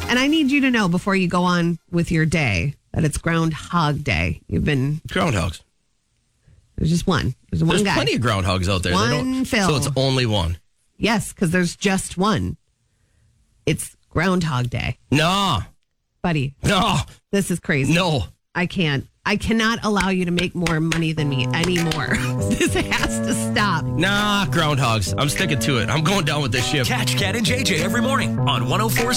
And I need you to know before you go on with your day that it's Groundhog Day. Groundhogs. There's just one. There's one guy. Plenty of groundhogs out there. One Phil. So it's only one. Yes, because there's just one. It's Groundhog Day. No. Buddy. No. This is crazy. No. I cannot allow you to make more money than me anymore. This has to stop. Nah, groundhogs. I'm sticking to it. I'm going down with this ship. Catch Cat and JJ every morning on 104.7